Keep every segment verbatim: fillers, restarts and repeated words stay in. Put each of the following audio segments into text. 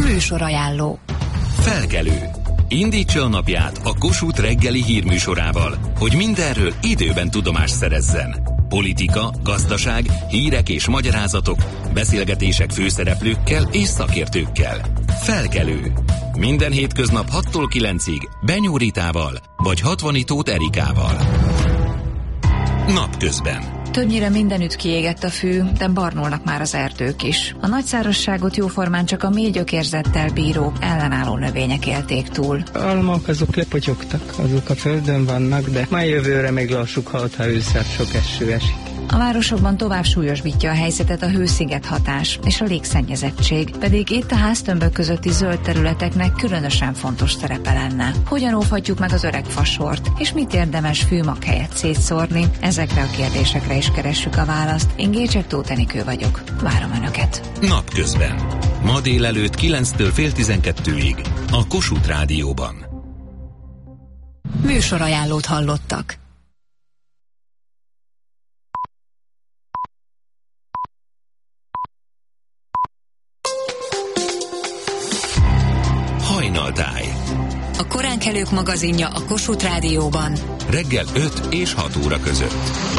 Műsorajánló. Felkelő. Indítsa a napját a Kossuth reggeli hírműsorával, hogy mindenről időben tudomást szerezzen. Politika, gazdaság, hírek és magyarázatok, beszélgetések főszereplőkkel és szakértőkkel. Felkelő. Minden hétköznap hattól kilencig Benyó Ritával vagy Hatvani Tóth Erikával. Napközben. Többnyire mindenütt kiégett a fű, de barnulnak már az erdők is. A nagy szárazságot jóformán csak a mély gyökérzettel bíró, ellenálló növények élték túl. Almak azok lepotyogtak, azok a földön vannak, de már jövőre még lassuk, ha ősszel sok eső esik. A városokban tovább súlyosbítja a helyzetet a hősziget hatás és a légszennyezettség, pedig itt a háztömbök közötti zöld területeknek különösen fontos szerepe lenne. Hogyan óvhatjuk meg az öreg fasort, és mit érdemes fűmag helyett szétszórni? Ezekre a kérdésekre is keressük a választ. Én Gécsek Tóth Enikő vagyok. Várom Önöket. Napközben. Ma délelőtt kilenctől fél tizenkettőig a Kossuth Rádióban. Műsorajánlót hallottak. Hajnaltáj. A koránkelők magazinja a Kossuth Rádióban. Reggel öt és hat óra között.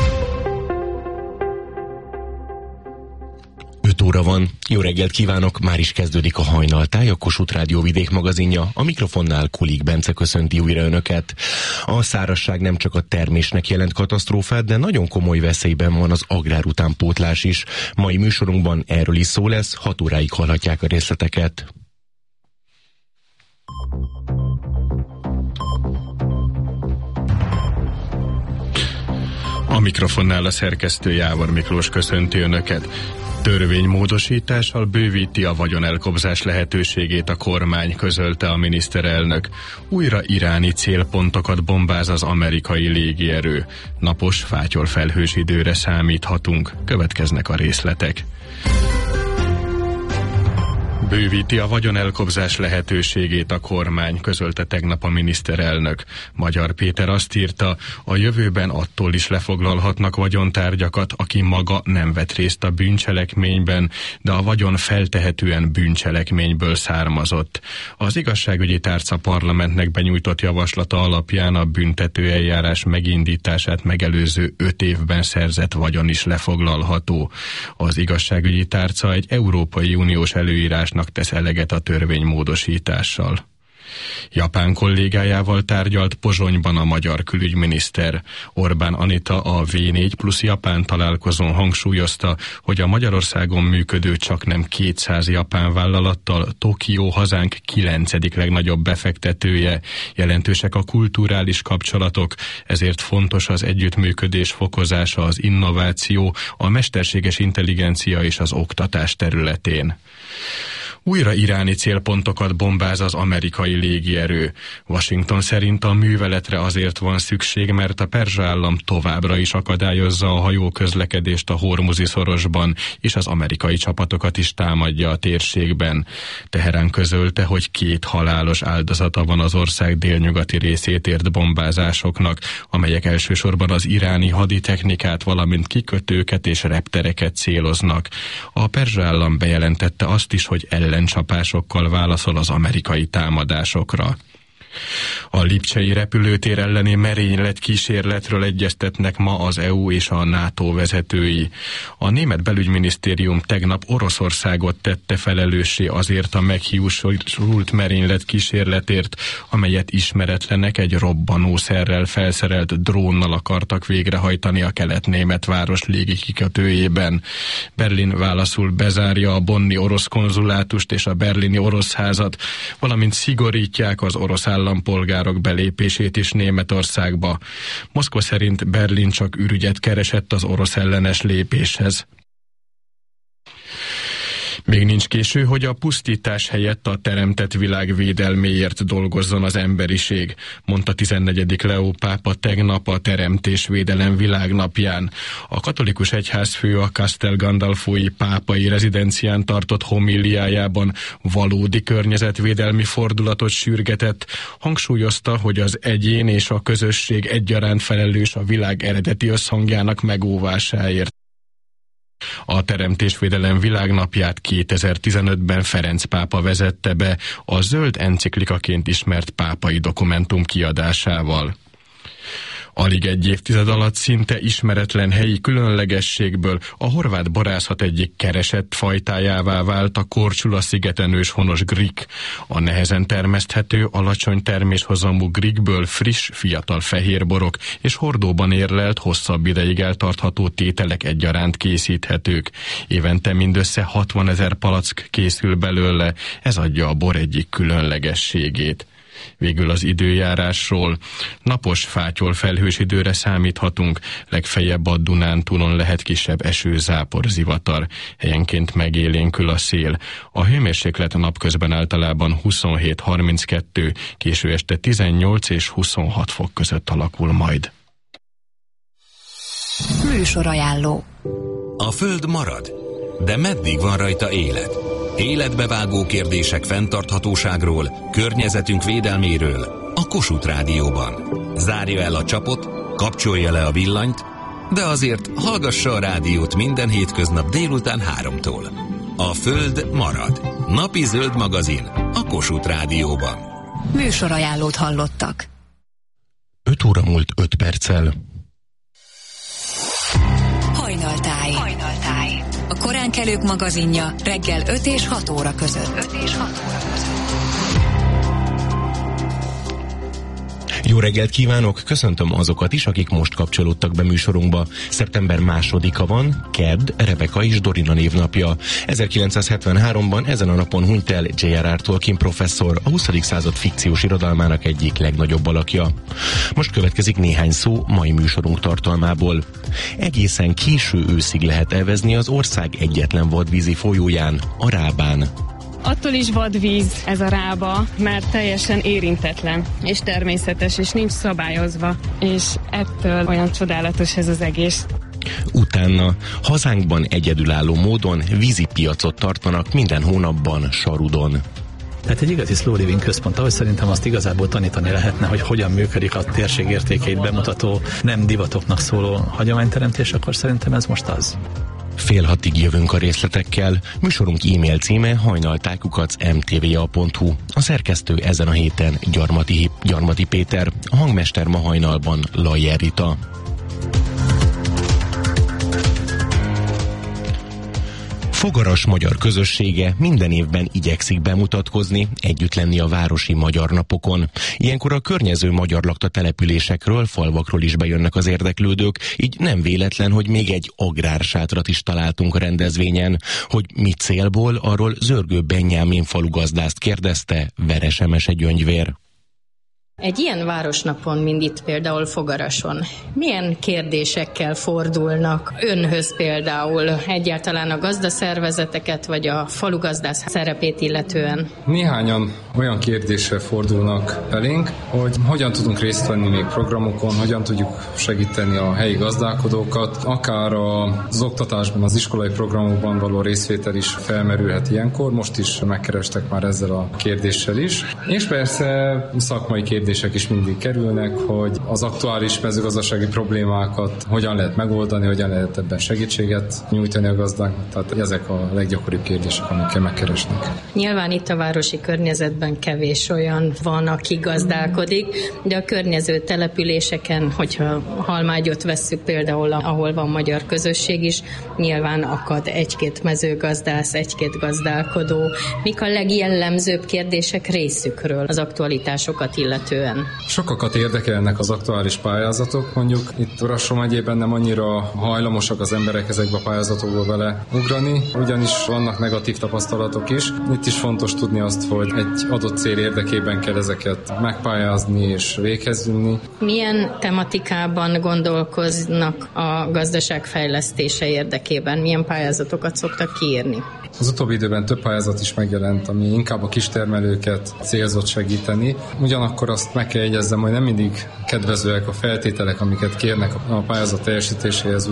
öt óra van. Jó reggelt kívánok, már is kezdődik a Hajnaltáj, a Kossuth Rádió vidék magazinja. A mikrofonnál Kulik Bence köszönti újra Önöket. A szárazság nem csak a termésnek jelent katasztrófát, de nagyon komoly veszélyben van az agrárutánpótlás is. Mai műsorunkban erről is szó lesz, hat óráig hallhatják a részleteket. A mikrofonnál a szerkesztő Jávor Miklós köszönti Önöket. Törvénymódosítással bővíti a vagyonelkobzás lehetőségét a kormány, közölte a miniszterelnök. Újra iráni célpontokat bombáz az amerikai légierő. Napos, fátyolfelhős időre számíthatunk. Következnek a részletek. Bővíti a vagyonelkobzás lehetőségét a kormány, közölte tegnap a miniszterelnök. Magyar Péter azt írta, a jövőben attól is lefoglalhatnak vagyontárgyakat, aki maga nem vett részt a bűncselekményben, de a vagyon feltehetően bűncselekményből származott. Az igazságügyi tárca parlamentnek benyújtott javaslata alapján a büntető eljárás megindítását megelőző öt évben szerzett vagyon is lefoglalható. Az igazságügyi tárca egy Európai Uniós előírás tesz eleget a törvénymódosítással. Japán kollégájával tárgyalt Pozsonyban a magyar külügyminiszter. Orbán Anita a vé négy plusz Japán találkozón hangsúlyozta, hogy a Magyarországon működő csaknem kétszáz japán vállalattal Tokió hazánk kilencedik legnagyobb befektetője. Jelentősek a kulturális kapcsolatok, ezért fontos az együttműködés fokozása az innováció, a mesterséges intelligencia és az oktatás területén. Újra iráni célpontokat bombáz az amerikai légierő. Washington szerint a műveletre azért van szükség, mert a perzsa állam továbbra is akadályozza a hajó közlekedést a Hormuzi szorosban, és az amerikai csapatokat is támadja a térségben. Teherán közölte, hogy két halálos áldozata van az ország délnyugati részét ért bombázásoknak, amelyek elsősorban az iráni haditechnikát, valamint kikötőket és reptereket céloznak. A perzsa állam bejelentette azt is, hogy ellen ellencsapásokkal válaszol az amerikai támadásokra. A lipcsei repülőtér elleni merénylet kísérletről egyeztetnek ma az é u és a NATO vezetői. A német belügyminisztérium tegnap Oroszországot tette felelőssé azért a meghiúsult merénylet kísérletért, amelyet ismeretlenek egy robbanószerrel felszerelt drónnal akartak végrehajtani a kelet-német város légikikötőjében. Berlin válaszul bezárja a bonni orosz konzulátust és a berlini orosz házat, valamint szigorítják az orosz állampolgárok belépését is Németországba. Moszkva szerint Berlin csak ürügyet keresett az orosz ellenes lépéshez. Még nincs késő, hogy a pusztítás helyett a teremtett világ védelméért dolgozzon az emberiség, mondta tizennegyedik Leó pápa tegnap a Teremtésvédelem világnapján. A katolikus egyházfő a Castel Gandolfói pápai rezidencián tartott homíliájában valódi környezetvédelmi fordulatot sürgetett, hangsúlyozta, hogy az egyén és a közösség egyaránt felelős a világ eredeti összhangjának megóvásáért. A Teremtésvédelem világnapját kétezer-tizenötben Ferenc pápa vezette be a zöld enciklikaként ismert pápai dokumentum kiadásával. Alig egy évtized alatt szinte ismeretlen helyi különlegességből a horvát borászat egyik keresett fajtájává vált a Korčula-szigeten őshonos grik. A nehezen termeszthető, alacsony terméshozamú grikből friss, fiatal fehérborok és hordóban érlelt, hosszabb ideig eltartható tételek egyaránt készíthetők. Évente mindössze hatvanezer palack készül belőle, ez adja a bor egyik különlegességét. Végül az időjárásról. Napos, fátyol felhős időre számíthatunk, legfeljebb a Dunántúlon lehet kisebb eső, zápor, zivatar. Helyenként megélénkül a szél. A hőmérséklet napközben általában huszonhét harminckettő, késő este tizennyolc és huszonhat fok között alakul majd. Műsorajánló. A Föld marad, de meddig van rajta élet? Életbevágó kérdések fenntarthatóságról, környezetünk védelméről a Kossuth Rádióban. Zárja el a csapot, kapcsolja le a villanyt, de azért hallgassa a rádiót minden hétköznap délután háromtól. A Föld marad. Napi zöld magazin a Kossuth Rádióban. Műsorajánlót hallottak. öt óra múlt öt perccel. Hajnaltáj. Hajnaltáj. A koránkelők magazinja reggel öt és hat óra között. öt és hat óra között. Jó reggelt kívánok, köszöntöm azokat is, akik most kapcsolódtak be műsorunkba. Szeptember másodika van, kedd, Rebeka és Dorina névnapja. ezerkilencszázhetvenháromban ezen a napon hunyt el dzsé er er Tolkien professzor, a huszadik század fikciós irodalmának egyik legnagyobb alakja. Most következik néhány szó mai műsorunk tartalmából. Egészen késő őszig lehet evezni az ország egyetlen vadvízi folyóján, a Rábán. Attól is vadvíz ez a Rába, mert teljesen érintetlen, és természetes, és nincs szabályozva, és ettől olyan csodálatos ez az egész. Utána hazánkban egyedülálló módon vízipiacot tartanak minden hónapban Sarudon. Tehát egy igazi slow living központ, ahogy szerintem azt igazából tanítani lehetne, hogy hogyan működik a térség értékeit bemutató, nem divatoknak szóló hagyományteremtés, akkor szerintem ez most az. Fél hatig jövünk a részletekkel. Műsorunk e-mail címe hajnaltákukac em té vé á pont hu. A szerkesztő ezen a héten Gyarmati, Gyarmati Péter, a hangmester ma hajnalban Lajer Rita. Fogaras magyar közössége minden évben igyekszik bemutatkozni, együtt lenni a városi magyar napokon. Ilyenkor a környező magyar lakta településekről, falvakról is bejönnek az érdeklődők, így nem véletlen, hogy még egy agrársátrat is találtunk a rendezvényen. Hogy mi célból, arról Zörgő Benyámin falugazdást kérdezte Veres Emese Gyöngyvér. Egy ilyen városnapon, mint itt például Fogarason, milyen kérdésekkel fordulnak önhöz például egyáltalán a gazdaszervezeteket, vagy a falugazdász szerepét illetően? Néhányan olyan kérdéssel fordulnak felénk, hogy hogyan tudunk részt venni még programokon, hogyan tudjuk segíteni a helyi gazdálkodókat, akár az oktatásban, az iskolai programokban való részvétel is felmerülhet ilyenkor, most is megkerestek már ezzel a kérdéssel is. És persze szakmai kérdések kérdések is mindig kerülnek, hogy az aktuális mezőgazdasági problémákat hogyan lehet megoldani, hogyan lehet ebben segítséget nyújtani a gazdáknak. Tehát ezek a leggyakoribb kérdések, amikkel megkeresnek. Nyilván itt a városi környezetben kevés olyan van, aki gazdálkodik, de a környező településeken, hogyha Halmágyot vesszük például, ahol van magyar közösség is, nyilván akad egy-két mezőgazdász, egy-két gazdálkodó. Mik a legjellemzőbb kérdések részükről az aktualitásokat illetően? Sokakat érdekelnek az aktuális pályázatok, mondjuk itt Brassó megyében nem annyira hajlamosak az emberek ezekbe a pályázatokba beleugrani, ugyanis vannak negatív tapasztalatok is. Itt is fontos tudni azt, hogy egy adott cél érdekében kell ezeket megpályázni és véghez vinni. Milyen tematikában gondolkoznak a gazdaság fejlesztése érdekében? Milyen pályázatokat szoktak kiírni? Az utóbbi időben több pályázat is megjelent, ami inkább a kistermelőket célzott segíteni. Ugyanakkor azt meg kell jegyezzem, hogy nem mindig kedvezőek a feltételek, amiket kérnek a pályázat teljesítéséhez, úgyhogy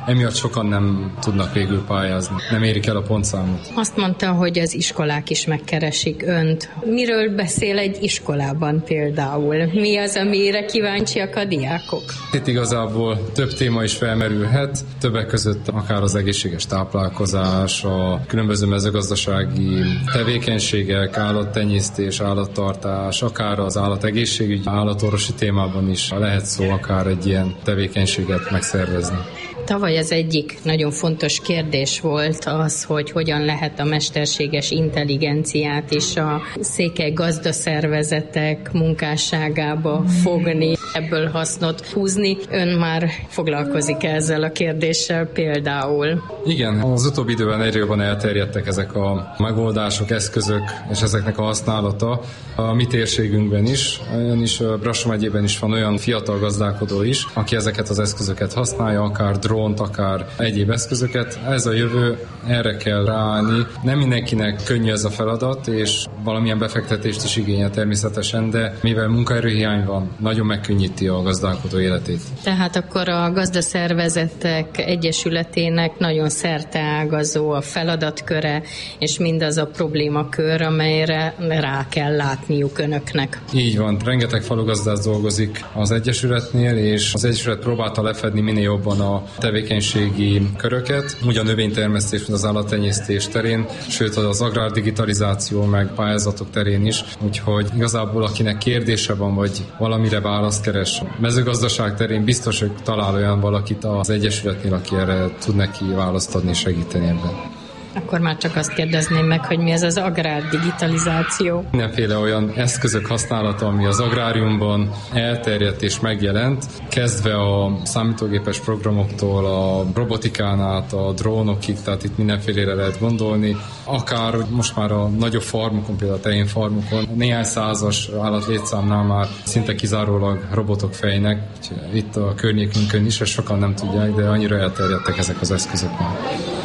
emiatt sokan nem tudnak végül pályázni, nem érik el a pontszámot. Azt mondta, hogy az iskolák is megkeresik önt. Miről beszél egy iskolában például? Mi az, amire kíváncsiak a diákok? Itt igazából több téma is felmerülhet, többek között akár az egészséges táplálkozás, a különböző mezőgazdasági tevékenységek, állattenyésztés, állattartás, akár az állategészségügy, állatorvosi témában is lehet szó akár egy ilyen tevékenységet megszervezni. Tavaly az egyik nagyon fontos kérdés volt az, hogy hogyan lehet a mesterséges intelligenciát is a székely gazdaszervezetek munkásságába fogni, ebből hasznot húzni. Ön már foglalkozik ezzel a kérdéssel például? Igen, az utóbbi időben egyre jobban elterjedtek ezek a megoldások, eszközök és ezeknek a használata a mi térségünkben is. Olyan is, Brassó megyében is van olyan fiatal gazdálkodó is, aki ezeket az eszközöket használja, akár drónt, akár egyéb eszközöket. Ez a jövő, erre kell ráállni. Nem mindenkinek könnyű ez a feladat, és valamilyen befektetést is igényel természetesen, de mivel munkaerőhiány van, nagyon megkönnyíti a gazdálkodó életét. Tehát akkor a gazdaszervezetek egyesületének nagyon szerteágazó a feladatköre, és mindaz a problémakör, amelyre rá kell látniuk önöknek. Így van, rengeteg falugazdász dolgozik az egyesületnél, és az egyesület próbálta lefedni minél jobban a tevékenységi köröket, úgy a növénytermesztés, mint az állattenyésztés terén, sőt az agrárdigitalizáció meg pályázatok terén is, úgyhogy igazából akinek kérdése van, vagy valamire választ keres mezőgazdaság terén, biztos, hogy talál olyan valakit az egyesületnél, aki erre tud neki választ adni és segíteni ebben. Akkor már csak azt kérdezném meg, hogy mi ez az agrárdigitalizáció. Mindenféle olyan eszközök használata, ami az agráriumban elterjedt és megjelent, kezdve a számítógépes programoktól, a robotikán át, a drónokig, tehát itt mindenfélére lehet gondolni. Akár most már a nagyobb farmokon, például a tejénfarmokon, néhány százas állatlétszámnál már szinte kizárólag robotok fejnek. Itt a környékünkön is, és sokan nem tudják, de annyira elterjedtek ezek az eszközök már.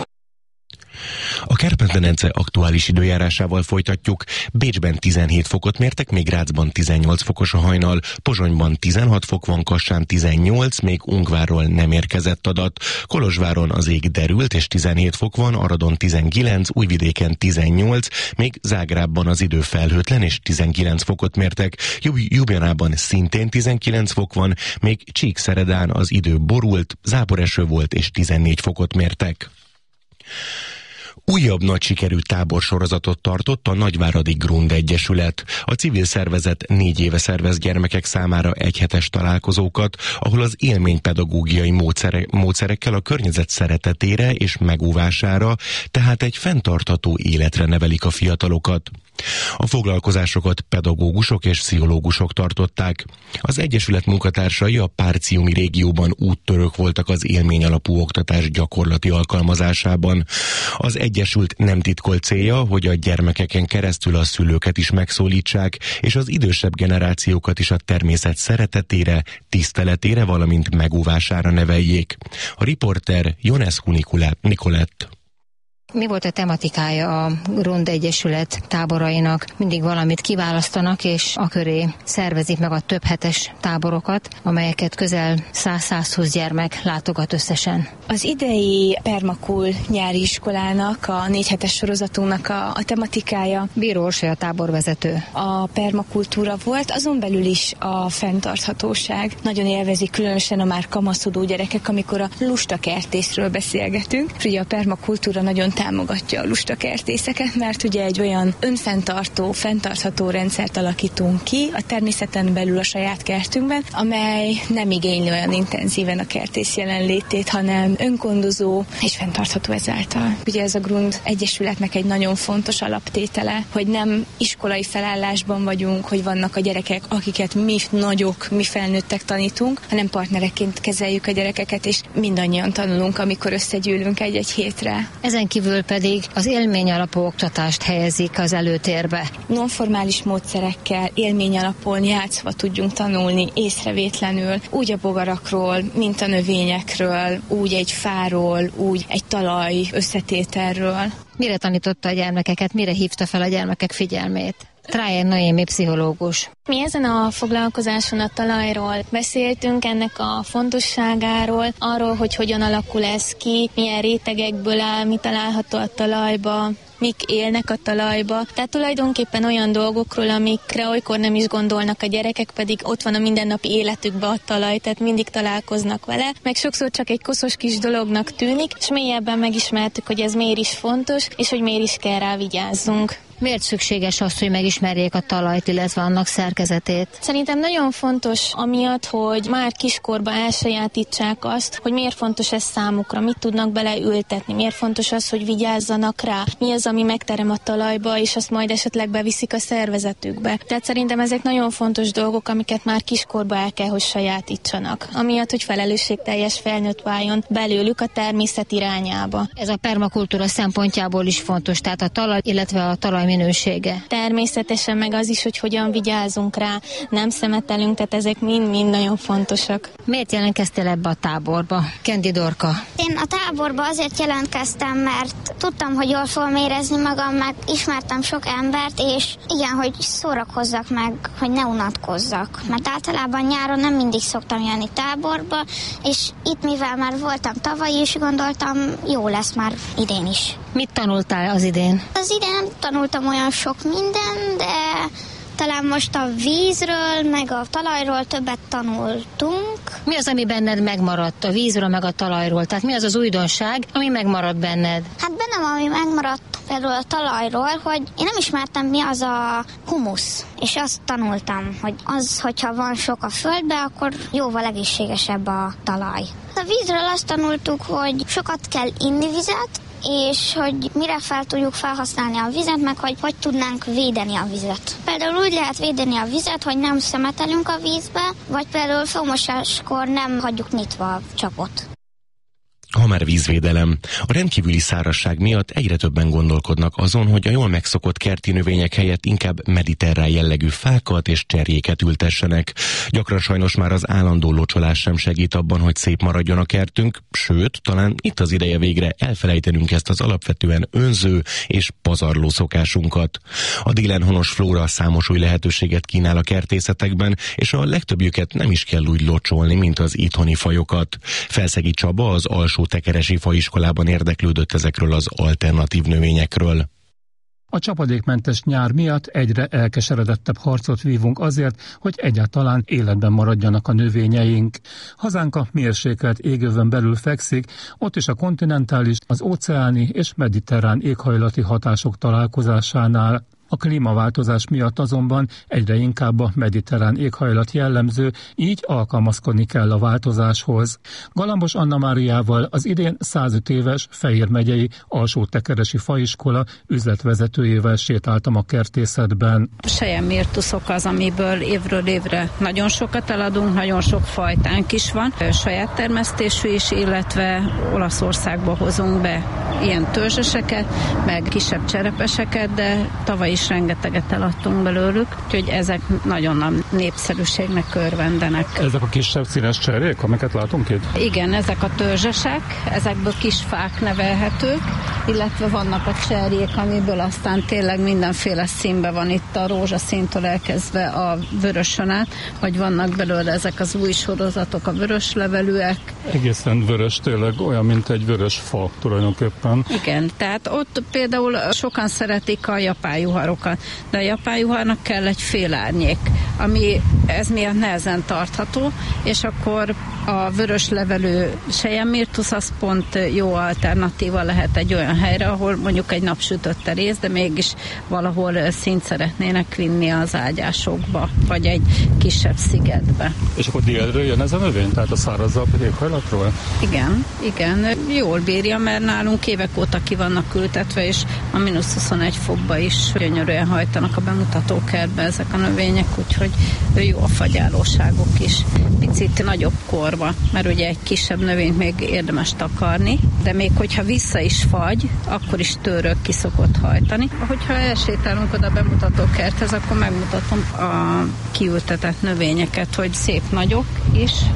A Kárpát-medence aktuális időjárásával folytatjuk. Bécsben tizenhét fokot mértek, még Grazban tizennyolc fokos a hajnal, Pozsonyban tizenhat fok van, Kassán tizennyolc, még Ungvárról nem érkezett adat. Kolozsváron az ég derült, és tizenhét fok van, Aradon tizenkilenc, Újvidéken tizennyolc, még Zágrábban az idő felhőtlen, és tizenkilenc fokot mértek. Ljubljanában szintén tizenkilenc fok van, még Csíkszeredán az idő borult, záporeső volt, és tizennégy fokot mértek. Újabb nagy sikerű táborsorozatot tartott a Nagyváradi Grund Egyesület. A civil szervezet négy éve szervez gyermekek számára egyhetes találkozókat, ahol az élménypedagógiai módszere, módszerekkel a környezet szeretetére és megóvására, tehát egy fenntartható életre nevelik a fiatalokat. A foglalkozásokat pedagógusok és pszichológusok tartották. Az Egyesület munkatársai a párciumi régióban úttörők voltak az élmény alapú oktatás gyakorlati alkalmazásában. Az Egyesült nem titkolt célja, hogy a gyermekeken keresztül a szülőket is megszólítsák, és az idősebb generációkat is a természet szeretetére, tiszteletére, valamint megóvására neveljék. A riporter Ionescu Nikolett. Mi volt a tematikája a Grund Egyesület táborainak? Mindig valamit kiválasztanak, és a köré szervezik meg a több hetes táborokat, amelyeket közel száz-százhúsz gyermek látogat összesen. Az idei Permakul nyári iskolának, a négy hetes sorozatunknak a, a tematikája Bíró Orsolya a táborvezető. A permakultúra volt, azon belül is a fenntarthatóság. Nagyon élvezik különösen a már kamaszodó gyerekek, amikor a lustakertészről beszélgetünk. Ugye a permakultúra nagyon támogatja a lustakertészeket, mert ugye egy olyan önfenntartó, fenntartható rendszert alakítunk ki a természeten belül a saját kertünkben, amely nem igényli olyan intenzíven a kertész jelenlétét, hanem önkondozó és fenntartható ezáltal. Ugye ez a Grund Egyesületnek egy nagyon fontos alaptétele, hogy nem iskolai felállásban vagyunk, hogy vannak a gyerekek, akiket mi nagyok, mi felnőttek tanítunk, hanem partnereként kezeljük a gyerekeket, és mindannyian tanulunk, amikor összegyűlünk egy-egy hétre. Ezen kívül pedig az élmény alapú oktatást helyezik az előtérbe. Nonformális módszerekkel, élmény alapon játszva tudjunk tanulni észrevétlenül, úgy a bogarakról, mint a növényekről, úgy egy fáról, úgy egy talaj összetételről. Mire tanította a gyermekeket, mire hívta fel a gyermekek figyelmét? Trájer Noémi pszichológus. Mi ezen a foglalkozáson a talajról beszéltünk, ennek a fontosságáról, arról, hogy hogyan alakul ez ki, milyen rétegekből áll, mi található a talajba, mik élnek a talajba. Tehát tulajdonképpen olyan dolgokról, amikre olykor nem is gondolnak a gyerekek, pedig ott van a mindennapi életükben a talaj, tehát mindig találkoznak vele, meg sokszor csak egy koszos kis dolognak tűnik, és mélyebben megismertük, hogy ez miért is fontos, és hogy miért is kell rá vigyázzunk. Miért szükséges az, hogy megismerjék a talajt, illetve annak szerkezetét? Szerintem nagyon fontos amiatt, hogy már kiskorban elsajátítsák azt, hogy miért fontos ez számukra, mit tudnak beleültetni, miért fontos az, hogy vigyázzanak rá, mi az, ami megterem a talajba, és azt majd esetleg beviszik a szervezetükbe. Tehát szerintem ezek nagyon fontos dolgok, amiket már kiskorban el kell, hogy sajátítsanak. Amiatt, hogy felelősségteljes felnőtt váljon belőlük a természet irányába. Ez a permakultúra szempontjából is fontos, tehát a talaj, illetve a talaj minősége. Természetesen meg az is, hogy hogyan vigyázunk rá, nem szemetelünk, tehát ezek mind-mind nagyon fontosak. Miért jelentkeztél ebbe a táborba? Kendi Dorka. Én a táborba azért jelentkeztem, mert tudtam, hogy jól fogom érezni magam, meg ismertem sok embert, és igen, hogy szórakozzak meg, hogy ne unatkozzak. Mert általában nyáron nem mindig szoktam jönni táborba, és itt mivel már voltam tavaly is, gondoltam, jó lesz már idén is. Mit tanultál az idén? Az idén nem tanultam olyan sok minden, de talán most a vízről, meg a talajról többet tanultunk. Mi az, ami benned megmaradt a vízről, meg a talajról? Tehát mi az az újdonság, ami megmaradt benned? Hát bennem, ami megmaradt például a talajról, hogy én nem ismertem, mi az a humusz. És azt tanultam, hogy az, hogyha van sok a földbe, akkor jóval egészségesebb a talaj. A vízről azt tanultuk, hogy sokat kell inni vizet, és hogy mire fel tudjuk felhasználni a vizet, meg hogy hogy tudnánk védeni a vizet. Például úgy lehet védeni a vizet, hogy nem szemetelünk a vízbe, vagy például felmosáskor nem hagyjuk nyitva a csapot. Ha már vízvédelem. A rendkívüli szárazság miatt egyre többen gondolkodnak azon, hogy a jól megszokott kerti növények helyett inkább mediterrán jellegű fákat és cserjéket ültessenek. Gyakran sajnos már az állandó locsolás sem segít abban, hogy szép maradjon a kertünk, sőt, talán itt az ideje végre elfelejtenünk ezt az alapvetően önző és pazarló szokásunkat. A délen honos flóra számos új lehetőséget kínál a kertészetekben, és a legtöbbjüket nem is kell úgy locsolni, mint az itthoni fajokat. Felszegi Csaba az alsó tekeresi faiskolában érdeklődött ezekről az alternatív növényekről. A csapadékmentes nyár miatt egyre elkeseredettebb harcot vívunk azért, hogy egyáltalán életben maradjanak a növényeink. Hazánk a mérsékelt égövön belül fekszik, ott is a kontinentális, az óceáni és mediterrán éghajlati hatások találkozásánál. A klímaváltozás miatt azonban egyre inkább a mediterrán éghajlat jellemző, így alkalmazkodni kell a változáshoz. Galambos Anna Máriával, az idén százöt éves Fejér megyei Alsó-Tekeresi Faiskola üzletvezetőjével sétáltam a kertészetben. Selyemmirtuszok az, amiből évről évre nagyon sokat eladunk, nagyon sok fajtánk is van, saját termesztésű is, illetve Olaszországba hozunk be ilyen törzseseket, meg kisebb cserepeseket, de tavaly is rengeteget eladtunk belőlük, úgyhogy ezek nagyon nagy népszerűségnek örvendenek. Ezek a kisebb színes cserjék, amiket látunk itt? Igen, ezek a törzsesek, ezekből kis fák nevelhetők, illetve vannak a cserjék, amiből aztán tényleg mindenféle színben van, itt a rózsaszíntől elkezdve a vörösön át, vagy vannak belőle ezek az új sorozatok, a vörös levelűek. Egészen vörös, tényleg olyan, mint egy vörös fa tulajdonképpen. Igen, tehát ott például sokan szeretik a japánjuharokat, de a japánjuharnak kell egy fél árnyék, ami ez miatt nehezen tartható, és akkor a vörös levelű selyemmirtusz az pont jó alternatíva lehet egy olyan helyre, ahol mondjuk egy napsütötte rész, de mégis valahol szint szeretnének vinni az ágyásokba, vagy egy kisebb szigetbe. És akkor délről jön ez a növény, tehát a szárazabb éghajlatról? Igen, igen, jól bírja, mert nálunk évek óta ki vannak ültetve, és a mínusz huszonegy fokba is gyönyörűen hajtanak a bemutatókertbe ezek a növények, úgyhogy jó a fagyálóságok is. Picit nagyobb korba, mert ugye egy kisebb növényt még érdemes takarni, de még hogyha vissza is fagy, akkor is tőrök ki szokott hajtani. Hogyha elsétálunk oda a bemutatókerthez, akkor megmutatom a kiültetett növényeket, hogy szép nagyok is. Itt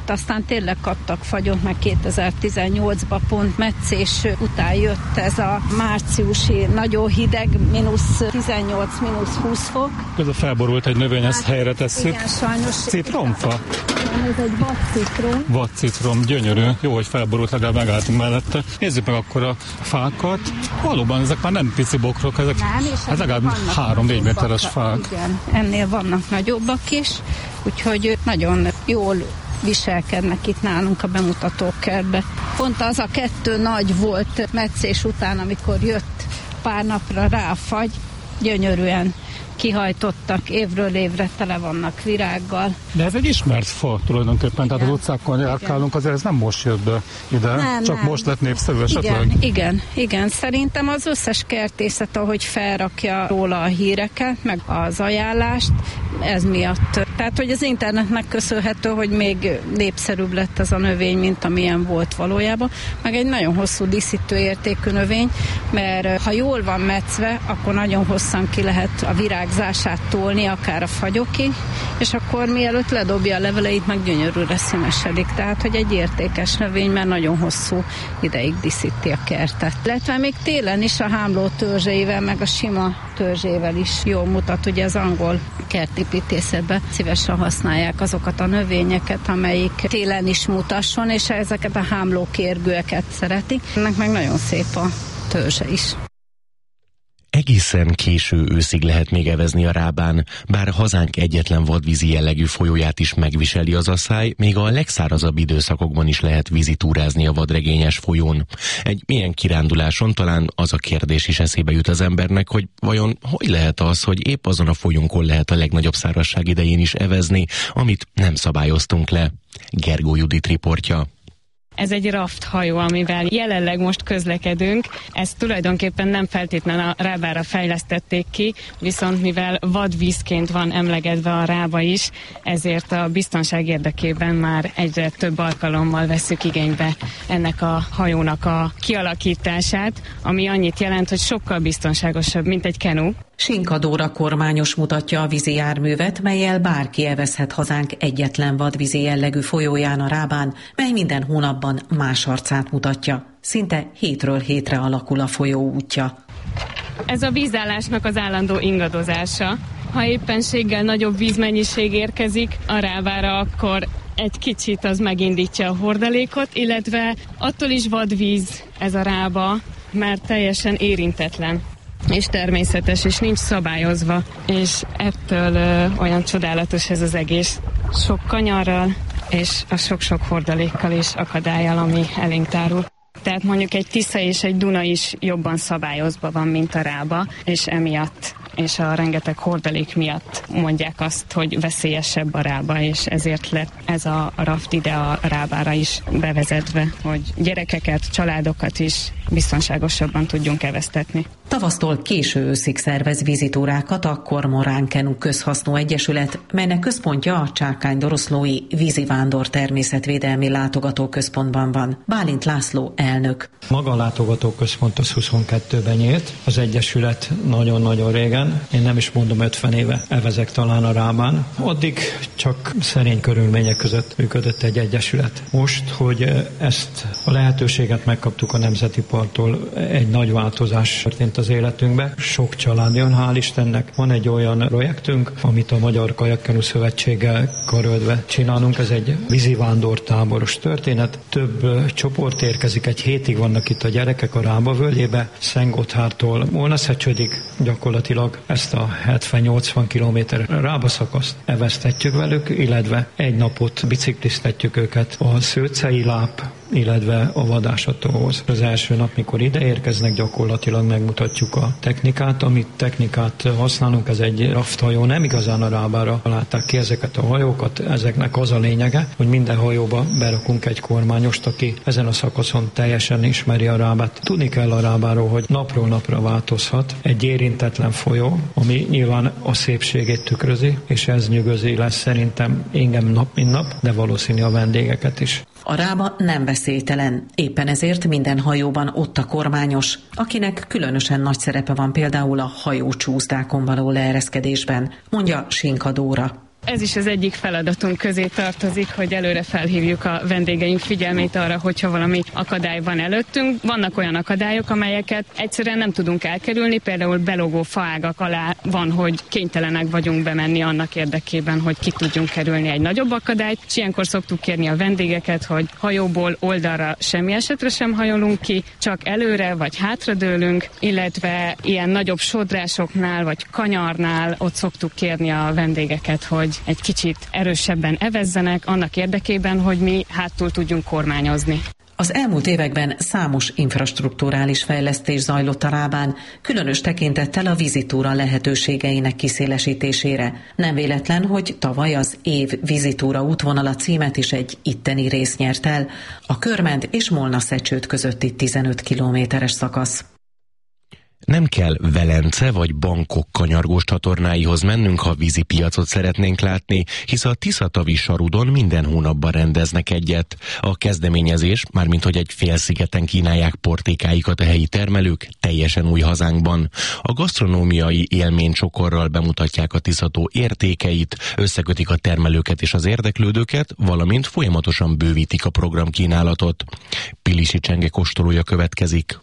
ott aztán tényleg kaptak fagyot, meg kétezer-tizennyolcban pont meccés után jött ez a márciusi nagyon hideg, mínusz tizennyolc, mínusz húsz fok. Közben felborult egy növény, ezt helyre tesszük. Igen, sajnos. Citromfa? Ez egy vadcitrom. Vadcitrom, gyönyörű. Jó, hogy felborult, legalább megálltunk mellette. Nézzük meg akkor a fákat. Valóban ezek már nem pici bokrok, ezek nem, hát legalább három-négy méteres fák. Igen, ennél vannak nagyobbak is, úgyhogy nagyon jól viselkednek itt nálunk a bemutatókertbe. Pont az a kettő nagy volt meccés után, amikor jött pár napra rá a fagy, gyönyörűen kihajtottak, évről évre tele vannak virággal. De ez egy ismert fa tulajdonképpen, igen. Tehát az utcákon járkálunk, azért ez nem most jött be ide, nem, csak nem. Most lett népszerű esetleg? Igen, igen, igen. Szerintem az összes kertészet, ahogy felrakja róla a híreket, meg az ajánlást, ez miatt. Tehát, hogy az internetnek köszönhető, hogy még népszerűbb lett ez a növény, mint amilyen volt valójában. Meg egy nagyon hosszú díszítő értékű növény, mert ha jól van metszve, akkor nagyon hosszan ki lehet a virágzását tolni, akár a fagyokig, és akkor mielőtt ledobja a leveleit, meg gyönyörűre színesedik. Tehát, hogy egy értékes növény, mert nagyon hosszú ideig díszíti a kertet. Illetve még télen is a hámló törzseivel, meg a sima törzsével is jól mutat. Ugye az angol kertépítészetben szívesen használják azokat a növényeket, amelyik télen is mutasson, és ezeket a hámló kérgőeket szeretik. Ennek meg nagyon szép a törzse is. Egészen késő őszig lehet még evezni a Rábán, bár hazánk egyetlen vadvízi jellegű folyóját is megviseli az asszály, még a legszárazabb időszakokban is lehet vízitúrázni a vadregényes folyón. Egy ilyen kiránduláson talán az a kérdés is eszébe jut az embernek, hogy vajon hogy lehet az, hogy épp azon a folyónkon lehet a legnagyobb szárazság idején is evezni, amit nem szabályoztunk le. Gergó Judit riportja. Ez egy raft hajó, amivel jelenleg most közlekedünk. Ezt tulajdonképpen nem feltétlenül a Rábára fejlesztették ki, viszont mivel vadvízként van emlegedve a Rába is, ezért a biztonság érdekében már egyre több alkalommal vesszük igénybe ennek a hajónak a kialakítását, ami annyit jelent, hogy sokkal biztonságosabb, mint egy kenu. Sinka Dóra kormányos mutatja a vízi járművet, mellyel bárki evezhet hazánk egyetlen vadvízi jellegű folyóján a Rábán, mely minden hónapban más arcát mutatja. Szinte hétről hétre alakul a folyó útja. Ez a vízállásnak az állandó ingadozása. Ha éppenséggel nagyobb vízmennyiség érkezik a Rábára, akkor egy kicsit az megindítja a hordalékot, illetve attól is vadvíz ez a Rába, mert teljesen érintetlen és természetes, és nincs szabályozva, és ettől ö, olyan csodálatos ez az egész. Sok kanyarral, és a sok-sok hordalékkal és akadályal, ami elénk tárul. Tehát mondjuk egy Tisza és egy Duna is jobban szabályozva van, mint a Rába, és emiatt, és a rengeteg hordalék miatt mondják azt, hogy veszélyesebb a Rába, és ezért lett ez a raft ide a Rábára is bevezetve, hogy gyerekeket, családokat is biztonságosabban tudjunk eveztetni. Tavasztól késő őszig szervez vízitúrákat a Kormorán Kenu Közhasznú Egyesület, melynek központja a Csákány-Doroszlói vízivándor természetvédelmi látogatóközpontban van. Bálint László elnök. Maga a látogatóközpont az huszonkettőben nyílt, az Egyesület nagyon-nagyon régen, én nem is mondom ötven éve evezek talán a Rábán. Addig csak szerény körülmények között működött egy egyesület. Most, hogy ezt a lehetőséget megkaptuk a Nemzeti Parktól, egy nagy változás történt az életünkbe. Sok család jön, hál' Istennek. Van egy olyan projektünk, amit a Magyar Kajakkenu Szövetséggel karöltve csinálunk. Ez egy vízivándortáboros történet. Több csoport érkezik, egy hétig vannak itt a gyerekek a Rába völgyébe, Szentgotthártól Molnaszhecsődig gyakorlatilag ezt a hetven-nyolcvan kilométer Rába szakaszt eveztetjük velük, illetve egy napot bicikliztetjük őket a Szőcei láp, illetve a vadásattóhoz. Az első nap, mikor ide érkeznek, gyakorlatilag megmutatjuk a technikát, amit technikát használunk, ez egy rafthajó, nem igazán a Rábára látták ki ezeket a hajókat, ezeknek az a lényege, hogy minden hajóba berakunk egy kormányost, aki ezen a szakaszon teljesen ismeri a Rábát. Tudni kell a Rábáról, hogy napról napra változhat egy érintetlen folyó, ami nyilván a szépségét tükrözi, és ez nyűgözi lesz szerintem engem nap mint nap, de valószínű a vendégeket is. A Rába nem veszélytelen, éppen ezért minden hajóban ott a kormányos, akinek különösen nagy szerepe van például a hajócsúszdákon való leereszkedésben, mondja Sinka Dóra. Ez is az egyik feladatunk közé tartozik, hogy előre felhívjuk a vendégeink figyelmét arra, hogyha valami akadály van előttünk. Vannak olyan akadályok, amelyeket egyszerűen nem tudunk elkerülni, például belógó faágak alá van, hogy kénytelenek vagyunk bemenni annak érdekében, hogy ki tudjunk kerülni egy nagyobb akadályt, és ilyenkor szoktuk kérni a vendégeket, hogy hajóból oldalra semmi esetre sem hajolunk ki, csak előre vagy hátradőlünk, illetve ilyen nagyobb sodrásoknál vagy kanyarnál ott szoktuk kérni a vendégeket, hogy egy kicsit erősebben evezzenek annak érdekében, hogy mi hátul tudjunk kormányozni. Az elmúlt években számos infrastrukturális fejlesztés zajlott a Rábán, különös tekintettel a vízitúra lehetőségeinek kiszélesítésére. Nem véletlen, hogy tavaly az év vízitúra útvonala címet is egy itteni rész nyert el, a Körmend és Molna-Szecsőd közötti tizenöt kilométeres szakasz. Nem kell Velence vagy Bangkok kanyargós csatornáihoz mennünk, ha vízipiacot szeretnénk látni, hisz a Tiszatavi Sarudon minden hónapban rendeznek egyet. A kezdeményezés, mármint hogy egy félszigeten kínálják portékáikat a helyi termelők, teljesen új hazánkban. A gasztronómiai élménycsokorral bemutatják a Tiszató értékeit, összekötik a termelőket és az érdeklődőket, valamint folyamatosan bővítik a programkínálatot. Pilisi Csenge kóstolója következik.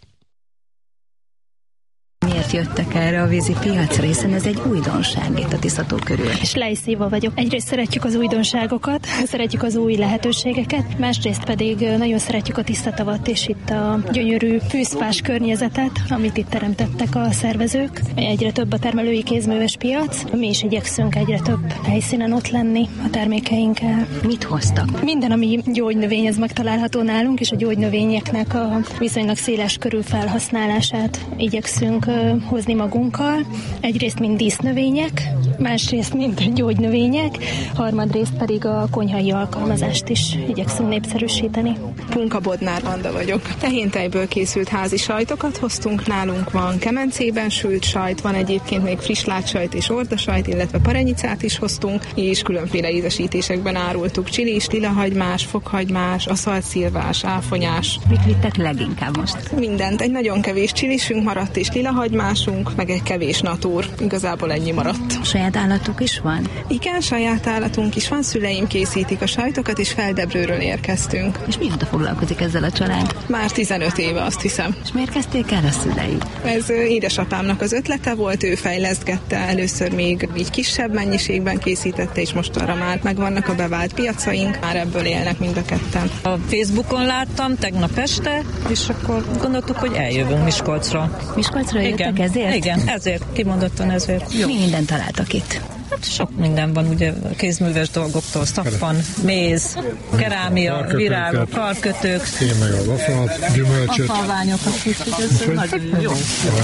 Miért jöttek erre a vízi piacra, hiszen ez egy újdonság itt a Tiszató körül? És Lejszéva vagyok. Egyrészt szeretjük az újdonságokat, szeretjük az új lehetőségeket, másrészt pedig nagyon szeretjük a tiszta tavat és itt a gyönyörű fűszfás környezetet, amit itt teremtettek a szervezők. Egyre több a termelői kézműves piac, mi is igyekszünk egyre több helyszínen ott lenni a termékeinkkel. Mit hoztak? Minden, ami gyógynövény, ez megtalálható nálunk, és a gyógynövényeknek a viszonylag széles körű felhasználását igyekszünk hozni magunkkal. Egyrészt mind dísznövények, másrészt mind gyógynövények, harmadrészt pedig a konyhai alkalmazást is igyekszünk népszerűsíteni. Punka Bodnár Anda vagyok. Tehéntejből készült házi sajtokat hoztunk, nálunk van kemencében sült sajt, van egyébként még friss látsajt és ordasajt, illetve parenyicát is hoztunk, és különféle ízesítésekben árultuk. Csilis, lilahagymás, fokhagymás, aszaltszilvás, áfonyás. Mit vittek leginkább most? Mindent. Egy nagyon kevés csilisünk maradt és lilahagymásunk, meg egy kevés natúr. Igazából ennyi maradt. Saját állatuk is van? Igen, saját állatunk is van, szüleim készítik a sajtokat, és Feldebrőről érkeztünk. És mióta foglalkozik ezzel a család? Már tizenöt éve, azt hiszem. És miért kezdték el a szülei? Ez édesapámnak az ötlete volt, ő fejlesztgette, először még így kisebb mennyiségben készítette, és mostanra már megvannak a bevált piacaink, már ebből élnek mind a ketten. A Facebookon láttam tegnap este, és akkor gondoltuk, hogy eljövünk Miskolcra. Miskolcra jöttek igen, ezért? Igen, ezért, kimondottan ezért. Jó. Mi mindent találtak itt? Hát sok minden van, ugye kézműves dolgoktól, szappan, méz, kerámia, virágok, karkötők. Én meg a vafat, gyümölcsöt. A halványokat is, ez nagyon jó.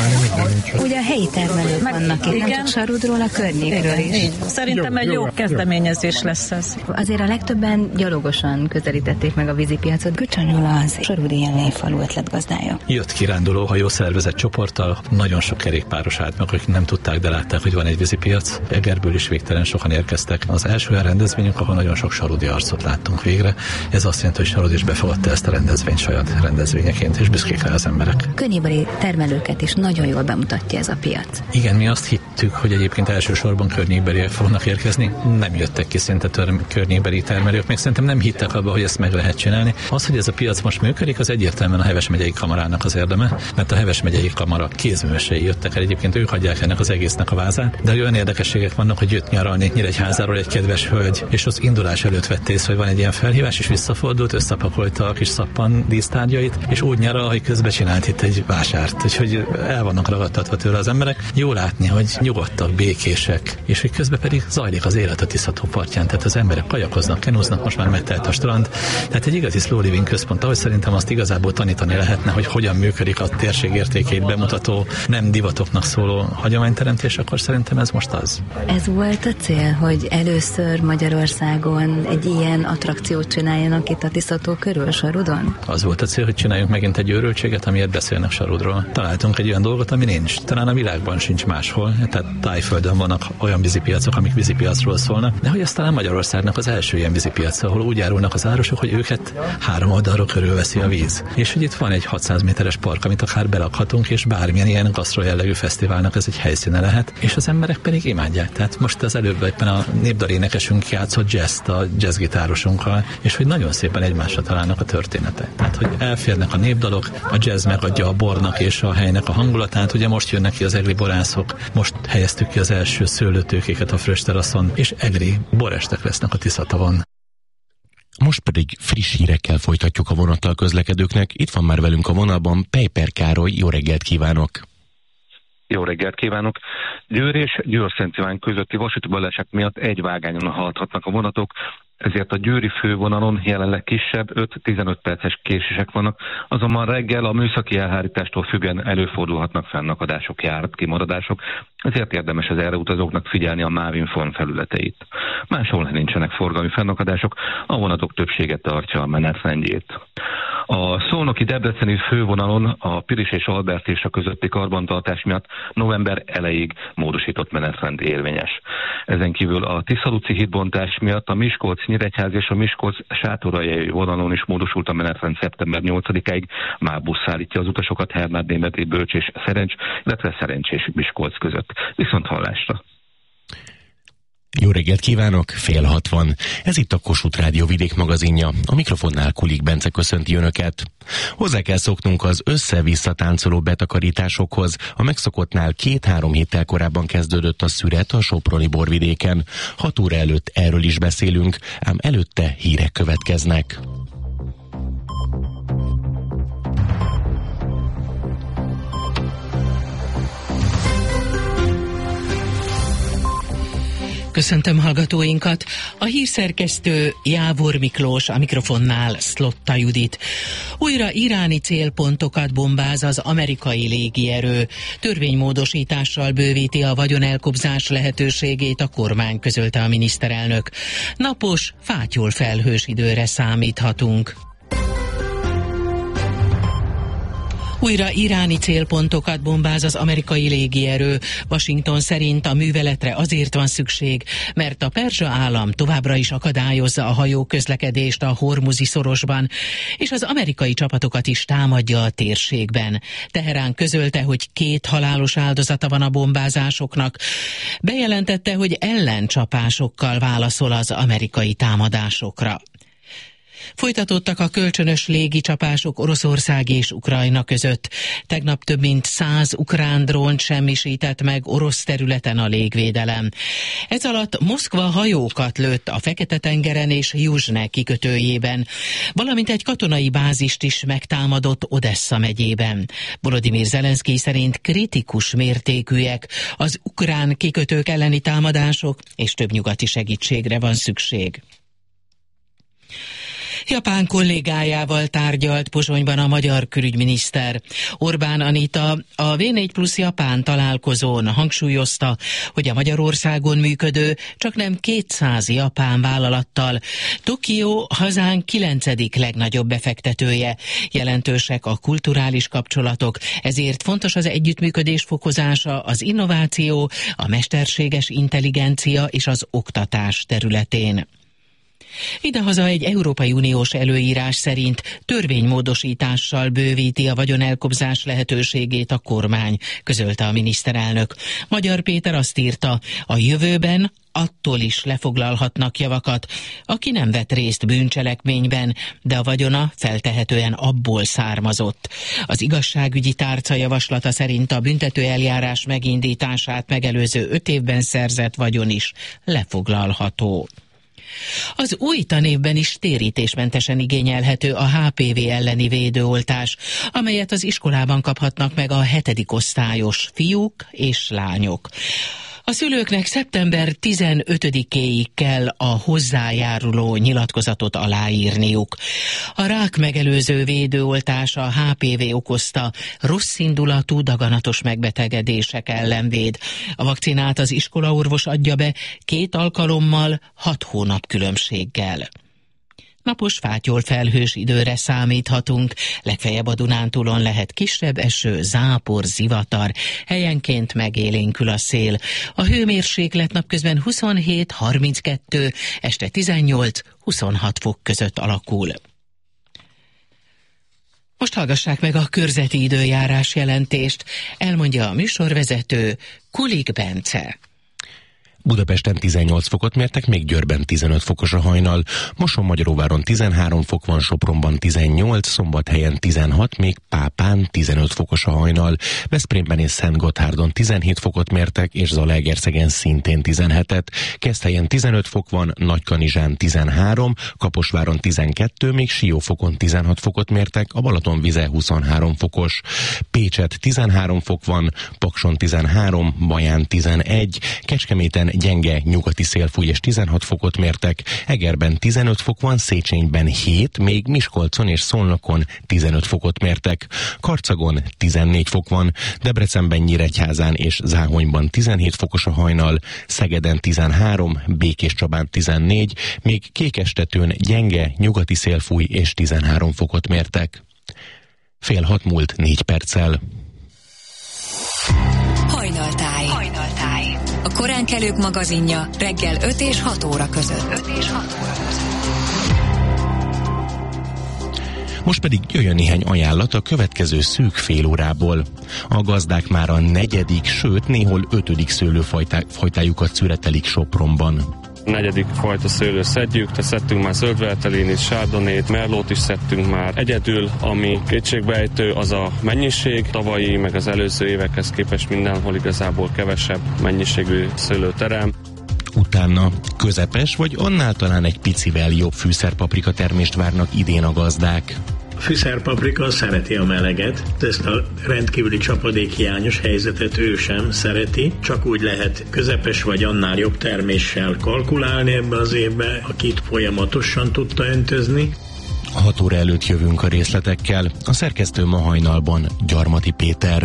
Ugye a helyi termelők vannak itt, nem csak Sarudról, a környékről is. Így. Szerintem egy jó kezdeményezés lesz ez. Azért a legtöbben gyalogosan közelítették meg a vízipiacot. Köcsön az sarudi élményfalu ötletgazdája. Jött kiránduló hajó szervezett csoporttal, nagyon sok kerékpáros állt meg, akik nem tudták, de látták, hogy van egy vízipiac. Egerből is végtelen sokan érkeztek. Az első olyan rendezvényünk, ahol nagyon sok sarudi arcot láttunk végre. Ez azt jelenti, hogy Sarud is befogadta ezt a rendezvényt saját rendezvényeként, és büszkék rá az emberek. Környébeli termelőket is nagyon jól bemutatja ez a piac. Igen, mi azt hittük, hogy egyébként elsősorban környékbeliek fognak érkezni. Nem jöttek ki szinte tör- környékbeli termelők, még szerintem nem hittek abba, hogy ezt meg lehet csinálni. Az, hogy ez a piac most működik, az egyértelműen a Heves megyei kamarának az érdeme, mert a Heves megyei kamara kézművesei jöttek el, egyébként ők adják ennek az egésznek a vázát, de olyan érdekességek vannak, hogy jött nyaralni Nyíregyházáról egy kedves hölgy, és az indulás előtt vett észre, hogy van egy ilyen felhívás, és visszafordult, összepakolta a kis szappan dísztárgyait, és úgy nyaral, hogy közben csinált itt egy vásárt, úgyhogy el vannak ragadtatva tőle az emberek. Jó látni, hogy nyugodtak, békések, és hogy közben pedig zajlik az élet a Tiszató partján, tehát az emberek kajakoznak, kenúznak, most már megtelt a strand. Tehát egy igazi slow living központ, ahogy szerintem azt igazából tanítani lehetne, hogy hogyan működik a térség értékét bemutató, nem divatoknak szóló hagyományteremtés, akkor szerintem ez most az. Ez volt a cél, hogy először Magyarországon egy ilyen attrakciót csináljanak itt a Tiszató körül, Sarudon? Az volt a cél, hogy csináljunk megint egy őrültséget, amiért beszélnek Sarudról. Találtunk egy olyan dolgot, ami nincs. Talán a világban sincs máshol. Tehát Tájföldön vannak olyan vízipiacok, amik vízipiacról szólnak, de hogy ez talán Magyarországnak az első ilyen vízipiac, ahol úgy árulnak az árusok, hogy őket három oldalról körülveszi a víz. És hogy itt van egy hatszáz méteres park, amit akár belakhatunk, és bármilyen ilyen gasztro jellegű fesztiválnak ez egy helyszíne lehet, és az emberek pedig imádják. Tehát Most az előbb éppen a népdalénekesünk játszott jazzt a jazzgitárosunkkal, és hogy nagyon szépen egymásra találnak a történetek. Tehát, hogy elférnek a népdalok, a jazz megadja a bornak és a helynek a hangulatát. Ugye most jönnek ki az egri borászok, most helyeztük ki az első szőlőtőkéket a Frösteraszon, és egri borestek lesznek a Tiszatavon. Most pedig friss hírekkel folytatjuk a vonattal közlekedőknek. Itt van már velünk a vonalban Pejper Károly. Jó reggelt kívánok! Jó reggelt kívánok! Győr és Győr-Szent Iván közötti vasúti baleset miatt egy vágányon haladhatnak a vonatok, ezért a győri fővonalon jelenleg kisebb öt-tizenöt perces késések vannak, azonban reggel a műszaki elhárítástól függően előfordulhatnak fennakadások, járat kimaradások, ezért érdemes az erre utazóknak figyelni a Mávinform felületeit. Máshol nincsenek forgalmi fennakadások, a vonatok többsége tartja a menetrendjét. A szolnoki debreceni fővonalon a Pilis és Albertésa közötti karbantartás miatt november elejéig módosított menetrend érvényes. Ezen kívül a Tiszaluci hídbontás miatt a Miskolc-Nyíregyház és a Miskolc-Sátoraljai vonalon is módosult a menetrend szeptember nyolcadikáig. Már busz szállítja az utasokat Hernád-Németi, Bölcs és Szerencs, illetve Szerencs és Miskolc között. Viszont hallásra! Jó reggelt kívánok, fél hat van. Ez itt a Kossuth Rádió Vidék magazinja. A mikrofonnál Kulik Bence köszönti önöket. Hozzá kell szoknunk az össze-vissza táncoló betakarításokhoz. A megszokottnál két-három héttel korábban kezdődött a szüret a soproni borvidéken. Hat óra előtt erről is beszélünk, ám előtte hírek következnek. Köszöntöm hallgatóinkat! A hírszerkesztő Jávor Miklós, a mikrofonnál Szlotta Judit. Újra iráni célpontokat bombáz az amerikai légierő. Törvénymódosítással bővíti a vagyonelkobzás lehetőségét a kormány, közölte a miniszterelnök. Napos, fátyol felhős időre számíthatunk. Újra iráni célpontokat bombáz az amerikai légierő. Washington szerint a műveletre azért van szükség, mert a perzsa állam továbbra is akadályozza a hajó közlekedést a Hormuzi szorosban, és az amerikai csapatokat is támadja a térségben. Teherán közölte, hogy két halálos áldozata van a bombázásoknak. Bejelentette, hogy ellencsapásokkal válaszol az amerikai támadásokra. Folytatottak a kölcsönös légicsapások Oroszország és Ukrajna között. Tegnap több mint száz ukrán drónt semmisített meg orosz területen a légvédelem. Ez alatt Moszkva hajókat lőtt a Fekete-tengeren és Juzsne kikötőjében, valamint egy katonai bázist is megtámadott Odessa megyében. Volodymyr Zelenszkij szerint kritikus mértékűek az ukrán kikötők elleni támadások, és több nyugati segítségre van szükség. Japán kollégájával tárgyalt Pozsonyban a magyar külügyminiszter. Orbán Anita a vé négy plusz Japán találkozón hangsúlyozta, hogy a Magyarországon működő csaknem kétszáz japán vállalattal Tokió hazánk kilencedik legnagyobb befektetője. Jelentősek a kulturális kapcsolatok, ezért fontos az együttműködés fokozása az innováció, a mesterséges intelligencia és az oktatás területén. Idehaza egy Európai Uniós előírás szerint törvénymódosítással bővíti a vagyonelkobzás lehetőségét a kormány, közölte a miniszterelnök. Magyar Péter azt írta, a jövőben attól is lefoglalhatnak javakat, aki nem vett részt bűncselekményben, de a vagyona feltehetően abból származott. Az igazságügyi tárca javaslata szerint a büntetőeljárás megindítását megelőző öt évben szerzett vagyon is lefoglalható. Az új tanévben is térítésmentesen igényelhető a há pé vé elleni védőoltás, amelyet az iskolában kaphatnak meg a hetedik osztályos fiúk és lányok. A szülőknek szeptember tizenötödikéig kell a hozzájáruló nyilatkozatot aláírniuk. A rák megelőző védőoltás a há pé vé okozta rosszindulatú daganatos megbetegedések ellen véd. A vakcinát az iskolaorvos adja be két alkalommal, hat hónap különbséggel. Napos, fátyol felhős időre számíthatunk, legfeljebb a Dunántúlon lehet kisebb eső, zápor, zivatar, helyenként megélénkül a szél. A hőmérséklet napközben huszonhét harminckettő, este tizennyolc huszonhat fok között alakul. Most hallgassák meg a körzeti időjárás jelentést, elmondja a műsorvezető Kulik Bence. Budapesten tizennyolc fokot mértek, még Győrben tizenöt fokos a hajnal, Mosonmagyaróváron tizenhárom fok van, Sopronban tizennyolc, Szombathelyen tizenhat, még Pápán tizenöt fokos a hajnal, Veszprémben és Szentgotthárdon tizenhét fokot mértek, és Zalaegerszegen szintén tizenhetet, Keszthelyen tizenöt fok van, Nagykanizsán tizenhárom, Kaposváron tizenkettő, még Siófokon tizenhat fokot mértek, a Balatonvize huszonhárom fokos, Pécset tizenhárom fok van, Pakson tizenhárom, Baján tizenegy, Kecskeméten gyenge nyugati szél fúj és tizenhat fokot mértek, Egerben tizenöt fok van, Széchenyben hét, még Miskolcon és Szolnokon tizenöt fokot mértek, Karcagon tizennégy fok van, Debrecenben, Nyíregyházán és Záhonyban tizenhét fokos a hajnal, Szegeden tizenhárom, Békéscsabán tizennégy, még Kékestetőn gyenge nyugati szél fúj és tizenhárom fokot mértek. Fél hat múlt négy perccel. Hajnaltáj. Hajnaltáj. A koránkelők magazinja reggel öt és hat óra között. öt és hat óra között. Most pedig jöjjön néhány ajánlat a következő szűk fél órából. A gazdák már a negyedik, sőt néhol ötödik szőlőfajtájukat szüretelik Sopronban. Negyedik fajta szőlő szedjük, de szedtünk már zöldvertelinit, sárdonét, merlót is szedtünk már. Egyedül, ami kétségbeejtő, az a mennyiség. Tavalyi, meg az előző évekhez képest mindenhol igazából kevesebb mennyiségű szőlő terem. Utána közepes vagy annál talán egy picivel jobb fűszerpaprika termést várnak idén a gazdák. A fűszerpaprika szereti a meleget, de ezt a rendkívüli csapadékhiányos helyzetet ő sem szereti, csak úgy lehet közepes vagy annál jobb terméssel kalkulálni ebbe az évbe, akit folyamatosan tudta öntözni. hat óra előtt jövünk a részletekkel, a szerkesztő ma hajnalban Gyarmati Péter.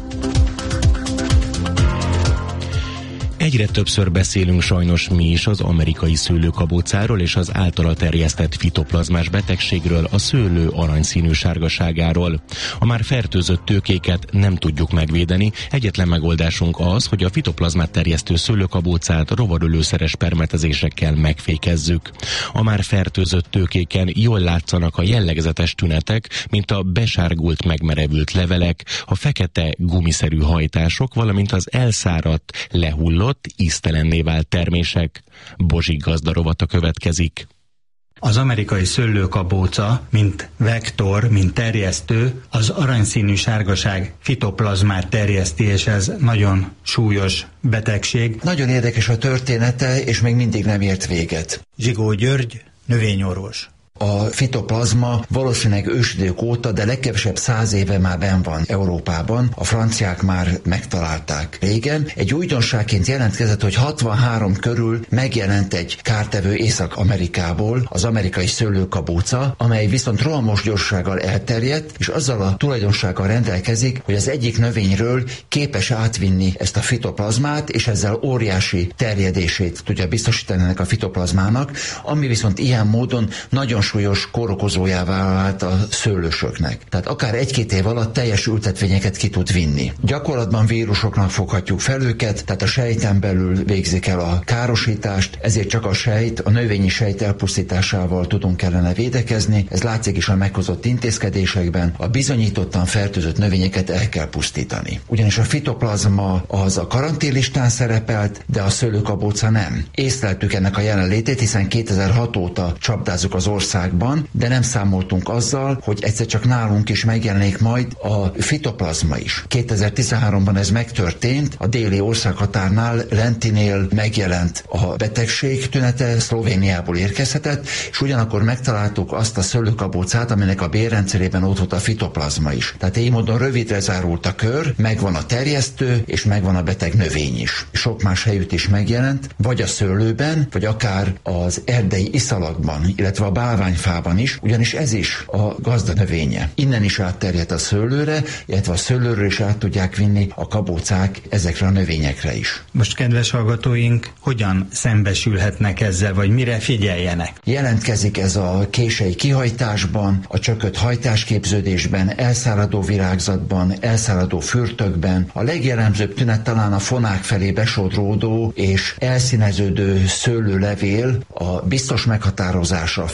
Egyre többször beszélünk sajnos mi is az amerikai szőlőkabócáról és az általa terjesztett fitoplazmás betegségről, a szőlő aranyszínű sárgaságáról. A már fertőzött tőkéket nem tudjuk megvédeni, egyetlen megoldásunk az, hogy a fitoplazmát terjesztő szőlőkabócát rovarölőszeres permetezésekkel megfékezzük. A már fertőzött tőkéken jól látszanak a jellegzetes tünetek, mint a besárgult, megmerevült levelek, a fekete gumiszerű hajtások, valamint az elszáradt, lehullott, íztelenné vált termések. Bozsik gazdarovata következik. Az amerikai szőlőkabóca, mint vektor, mint terjesztő, az aranyszínű sárgaság fitoplazmát terjeszti, és ez nagyon súlyos betegség. Nagyon érdekes a története, és még mindig nem ért véget. Zsigó György, növényorvos. A fitoplazma valószínűleg ősidők óta, de legkevesebb száz éve már benn van Európában. A franciák már megtalálták régen. Egy újdonságként jelentkezett, hogy hatvanhárom körül megjelent egy kártevő Észak-Amerikából, az amerikai szőlőkabóca, amely viszont rohamos gyorsággal elterjedt, és azzal a tulajdonsággal rendelkezik, hogy az egyik növényről képes átvinni ezt a fitoplazmát, és ezzel óriási terjedését tudja biztosítani ennek a fitoplazmának, ami viszont ilyen módon nagyon súlyos kórokozójává vált a szőlősöknek. Tehát akár egy-két év alatt teljes ültetvényeket ki tud vinni. Gyakorlatban vírusoknak foghatjuk fel őket, tehát a sejten belül végzik el a károsítást, ezért csak a sejt, a növényi sejt elpusztításával tudunk ellene védekezni. Ez látszik is a meghozott intézkedésekben. A bizonyítottan fertőzött növényeket el kell pusztítani. Ugyanis a fitoplazma az a karanténlistán szerepelt, de a szőlőkabóca nem. Észleltük ennek a jelenlétét, hiszen kétezer-hat óta csapdázzuk az ország de nem számoltunk azzal, hogy egyszer csak nálunk is megjelenik majd a fitoplazma is. kétezer-tizenháromban ez megtörtént, a déli országhatárnál, Lentinél megjelent a betegség tünete, Szlovéniából érkezhetett, és ugyanakkor megtaláltuk azt a szőlőkabócát, aminek a bélrendszerében ott volt a fitoplazma is. Tehát így módon rövidre zárult a kör, megvan a terjesztő, és megvan a beteg növény is. Sok más helyütt is megjelent, vagy a szőlőben, vagy akár az erdei iszalagban, illetve a bálványfában is, ugyanis ez is a gazda növénye. Innen is átterjed a szőlőre, illetve a szőlőről is át tudják vinni a kabócák ezekre a növényekre is. Most, kedves hallgatóink, hogyan szembesülhetnek ezzel, vagy mire figyeljenek? Jelentkezik ez a kései kihajtásban, a csökött hajtásképződésben, elszáradó virágzatban, elszáradó fürtökben. A legjellemzőbb tünet talán a fonák felé besodródó és elszíneződő szőlőlevél, a biztos meghatározása a fertőzés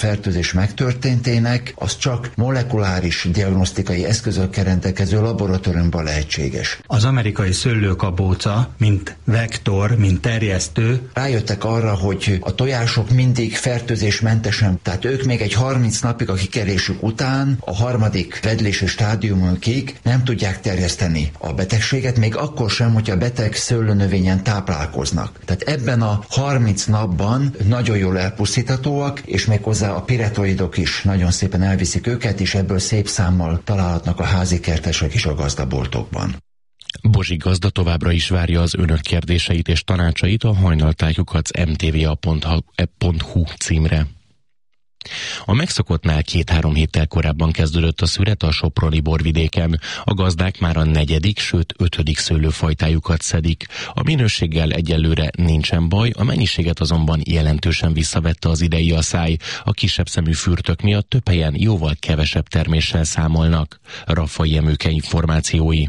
fertőzés megtörténtének, az csak molekuláris diagnosztikai eszközökkel rendelkező laboratóriumban lehetséges. Az amerikai szőlőkabóca, mint vektor, mint terjesztő, rájöttek arra, hogy a tojások mindig fertőzésmentesen, tehát ők még egy harminc napig a kikerésük után, a harmadik vedlési stádiumokig nem tudják terjeszteni a betegséget, még akkor sem, hogyha beteg szőlőnövényen táplálkoznak. Tehát ebben a harminc napban nagyon jól elpusztíthatóak, és méghozzá a piretoidok is nagyon szépen elviszik őket, és ebből szép számmal találhatnak a házi kertesek is a gazdaboltokban. Bozsik gazda továbbra is várja az önök kérdéseit és tanácsait a hajnaltájukat em té vé á pont hú címre. A megszokottnál két-három héttel korábban kezdődött a szüret a soproni borvidéken. A gazdák már a negyedik, sőt ötödik szőlőfajtájukat szedik. A minőséggel egyelőre nincsen baj, a mennyiséget azonban jelentősen visszavette az idei asszály. A kisebb szemű fürtök miatt több helyen jóval kevesebb terméssel számolnak. Raffai Emőke információi.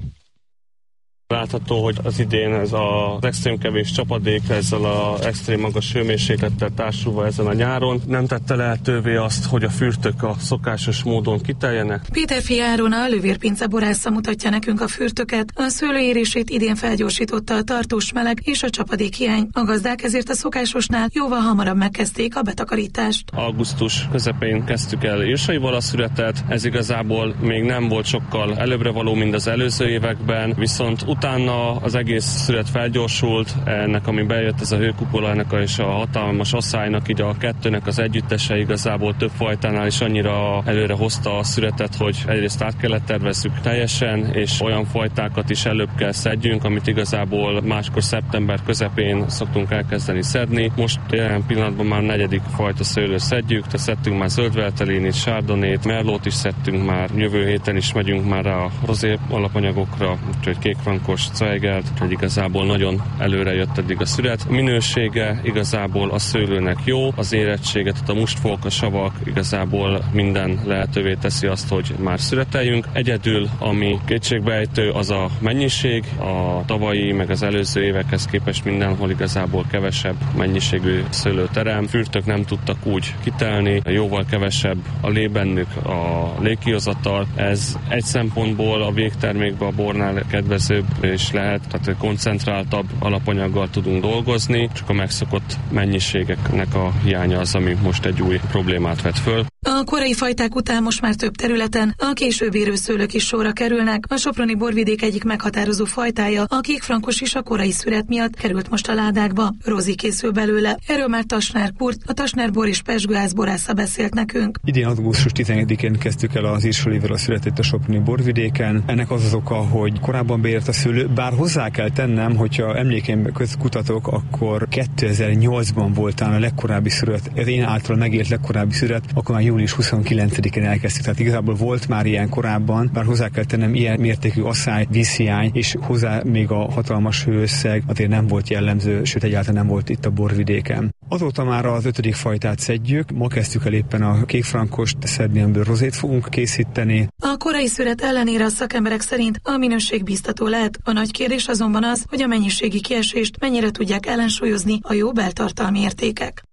Látható, hogy az idén ez az extrém kevés csapadék, ezzel az extrém magas hőmérséklettel társulva ezen a nyáron nem tette lehetővé azt, hogy a fürtök a szokásos módon kiteljenek. Péterfi Áron, a Lővérpince borásza mutatja nekünk a fürtöket. A szőlőérését idén felgyorsította a tartós meleg és a csapadék hiány. A gazdák ezért a szokásosnál jóval hamarabb megkezdték a betakarítást. Augusztus közepén kezdtük el írsaival a szüretet, ez igazából még nem volt sokkal előbbre való, mint az előző években, viszont utána az egész szület felgyorsult, ennek, ami bejött, ez a hőkupola, ennek a, és a hatalmas asszálynak, így a kettőnek az együttese igazából több fajtánál is annyira előre hozta a szüretet, hogy egyrészt át kellett tervezzük teljesen, és olyan fajtákat is előbb kell szedjünk, amit igazából máskor szeptember közepén szoktunk elkezdeni szedni. Most jelen pillanatban már negyedik fajta szőlő szedjük, tehát szedtünk már zöldveltelinit, sárdonét, merlót is szedtünk már, jövő héten is megyünk már a rozé alapanyagokra, úgyhogy kékfrankos, Zweigelt, hogy igazából nagyon előre jött eddig a szület. A minősége igazából a szőlőnek jó, az érettsége, tehát a mustfók, a savak igazából minden lehetővé teszi azt, hogy már születeljünk. Egyedül, ami kétségbeejtő, az a mennyiség, a tavalyi, meg az előző évekhez képest mindenhol igazából kevesebb mennyiségű szőlőterem. Fürtök nem tudtak úgy kitelni, jóval kevesebb a lé bennük, a légkihozatal. Ez egy szempontból a végtermékben a bornál kedvezőbb és lehet, tehát koncentráltabb alapanyaggal tudunk dolgozni, csak a megszokott mennyiségeknek a hiánya az, ami most egy új problémát vet föl. A korai fajták után most már több területen a később érő szőlők is sorra kerülnek. A soproni borvidék egyik meghatározó fajtája, a kékfrankos is a korai szüret miatt került most a ládákba. Rozi készül belőle. Erről már Tasner Kurt, a Tasner Bor és Pezsgőház borásza beszélt nekünk. Idén augusztus tizenegyedikén kezdtük el az írsalével a születét a soproni borvidéken. Ennek az az oka, hogy korábban beért a szőlő, bár hozzá kell tennem, hogyha emlékeim közt kutatok, akkor kétezer-nyolcban volt a legkorábbi szület, az én által megért legkorábbi szület, akkor már június huszonkilencedikén elkezdtük. Tehát igazából volt már ilyen korábban, bár hozzá kell tennem, ilyen mértékű asszály, vízhiány, és hozzá még a hatalmas hőösszeg azért nem volt jellemző, sőt egyáltalán nem volt itt a borvidéken. Azóta már az ötödik fajtát szedjük, ma kezdtük el éppen a kékfrankost szedni, amiből rozét fogunk készíteni. A korai szüret ellenére a szakemberek szerint a minőség biztató lehet. A nagy kérdés azonban az, hogy a mennyiségi kiesést mennyire tudják ellensúlyozni a jó beltartalmi értékek.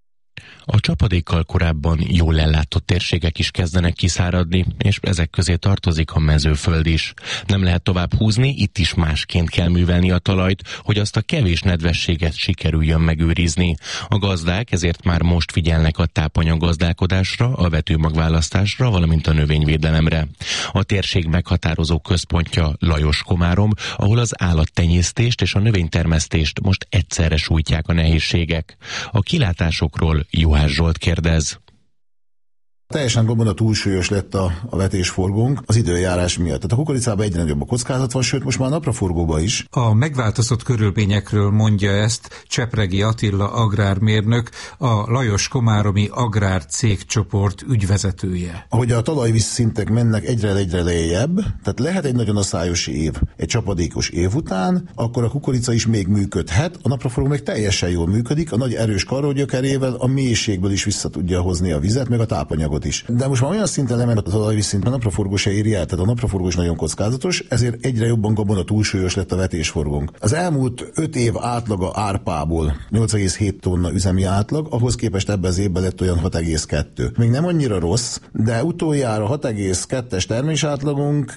A csapadékkal korábban jól ellátott térségek is kezdenek kiszáradni, és ezek közé tartozik a mezőföld is. Nem lehet tovább húzni, itt is másként kell művelni a talajt, hogy azt a kevés nedvességet sikerüljön megőrizni. A gazdák ezért már most figyelnek a tápanyaggazdálkodásra, a vetőmagválasztásra, valamint a növényvédelemre. A térség meghatározó központja Lajos-Komárom, ahol az állattenyésztést és a növénytermesztést most egyszerre sújtják a nehézségek. A kilátásokról Juhász Zsolt kérdez. Teljesen robban túlsúlyos lett a, a vetésforgónk az időjárás miatt. Tehát a kukoricában egyre nagyobb a kockázat van, sőt most már a napraforgóban is. A megváltozott körülményekről mondja ezt Csepregi Attila agrármérnök, a Lajos-Komáromi agrárcégcsoport ügyvezetője. Ahogy a talajvízszintek mennek egyre-egyre lejjebb, tehát lehet egy nagyon aszályos év, egy csapadékos év után, akkor a kukorica is még működhet, a napraforgó még teljesen jól működik, a nagy erős karrógyökerével a mélységből is vissza tudja hozni a vizet, meg a tápanyagot átlagot is. De most már olyan szinten lement a talajvíz szint, a napraforgó se éri el, tehát a napraforgó is nagyon kockázatos, ezért egyre jobban gabona túlsúlyos lett a vetésforgónk. Az elmúlt öt év átlaga árpából nyolc egész hét tonna üzemi átlag, ahhoz képest ebben az évben lett olyan hat egész kettő. Még nem annyira rossz, de utoljára hat egész kettes termés átlagunk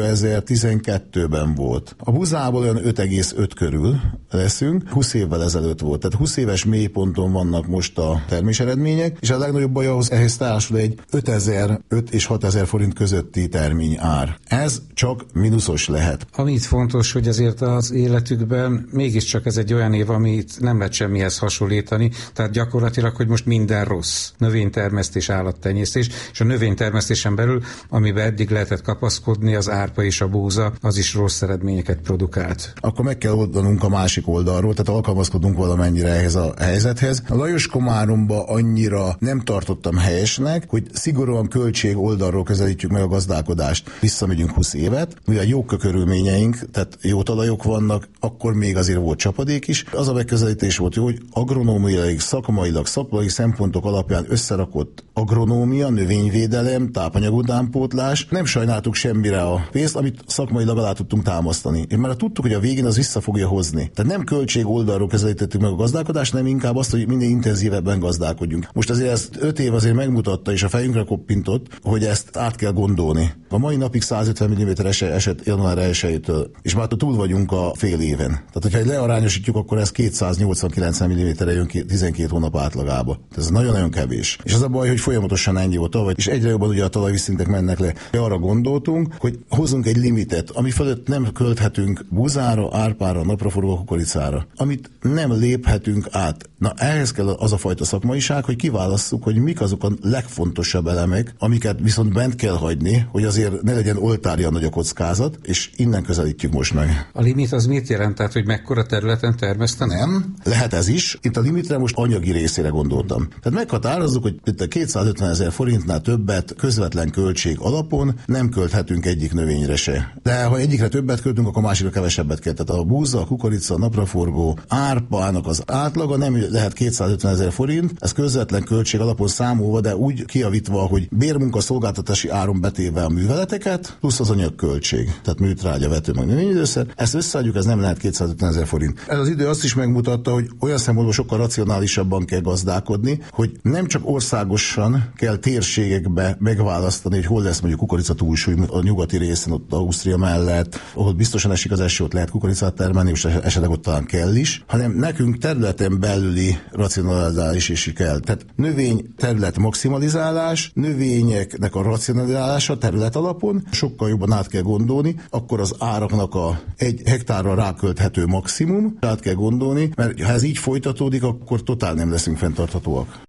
kétezer-tizenkettőben volt. A buzából olyan öt egész öt körül leszünk, húsz évvel ezelőtt volt. Tehát húsz éves mélyponton vannak most a termés eredmények, és a legnagyobb baj ahhoz ehhez társul egy ötezer és hatezer forint közötti termény ár. Ez csak mínuszos lehet. Amit fontos, hogy azért az életükben mégiscsak ez egy olyan év, amit nem lehet semmihez hasonlítani, tehát gyakorlatilag, hogy most minden rossz. Növénytermesztés, állattenyésztés, és a növénytermesztésen belül, amiben eddig lehetett kapaszkodni, az árpa és a búza, az is rossz eredményeket produkált. Akkor meg kell oldanunk a másik oldalról, tehát alkalmazkodunk valamennyire ehhez a helyzethez. A Lajos-Komáromba annyira nem tartottam helyesnek, hogy szigorúan költség oldalról közelítjük meg a gazdálkodást. Visszamegyünk húsz évet, mivel jók a körülményeink, tehát jó talajok vannak, akkor még azért volt csapadék is. Az a megközelítés volt jó, hogy agronómiailag, szakmailag, szakmai szempontok alapján összerakott agronómia, növényvédelem, tápanyagutánpótlás. Nem sajnáltuk semmire a pénzt, amit szakmailag alá tudtunk támasztani. És már tudtuk, hogy a végén az vissza fogja hozni. Tehát nem költség oldalról közelítettük meg a gazdálkodást, nem inkább azt, hogy minél intenzívebben gazdálkodjunk. Most azért ezt öt év azért megmutatta, és a fejünkre koppintott, hogy ezt át kell gondolni. A mai napig százötven milliméter esett január elsejétől, és már túl vagyunk a fél éven. Tehát, hogyha learányosítjuk, akkor ez kétszáznyolcvan-kilencven milliméterre jön tizenkét hónap átlagába. Ez nagyon-nagyon kevés. És az a baj, hogy folyamatosan ennyi volt tavaly, és egyre jobban ugye a talajvízszintek mennek le. Arra gondoltunk, hogy hozunk egy limitet, ami fölött nem költhetünk búzára, árpára, napraforgó kukoricára, amit nem léphetünk át. Na, ehhez kell az a fajta szakmaiság, hogy kiválasszuk, hogy mik azok a legfontosabb elemek, amiket viszont bent kell hagyni, hogy azért ne legyen oltárja nagy a kockázat, és innen közelítjük most meg. A limit az mit jelent? Tehát, hogy mekkora területen termesztenek? Nem, lehet ez is. Itt a limitre most anyagi részére gondoltam. Tehát meghatározzuk, hogy itt a kétszázötven ezer forintnál többet közvetlen költség alapon nem költhetünk egyik növényre se. De ha egyikre többet költünk, akkor másikra kevesebbet kell. Tehát a búza, a kukorica, a napraforgó, árpának az átlaga nem lehet kétszázötven ezer forint, ez közvetlen költség alapon számolva, de úgy kijavítva, hogy bérmunka szolgáltatási áron betéve a műveleteket, plusz az anyagköltség, tehát műtrágya, vető, meg növényvédőszer. Ezt összeadjuk, ez nem lehet kétszázötven ezer forint. Ez az idő azt is megmutatta, hogy olyan szempontból sokkal racionálisabban kell gazdálkodni, hogy nem csak országosan kell térségekbe megválasztani, hogy hol lesz mondjuk kukorica túlsúly a nyugati részen, ott Ausztria mellett, ahol biztosan esik az eső, ott lehet kukoricát termelni, és esetleg ott talán kell is, hanem nekünk területen belüli racionalizálás is kell. Tehát növény terület maximalizálás, növényeknek a racionalizálása terület alapon sokkal jobban át kell gondolni, akkor az áraknak a egy hektárra rákölthető maximum át kell gondolni, mert ha ez így folytatódik, akkor totál nem leszünk fenntarthatóak.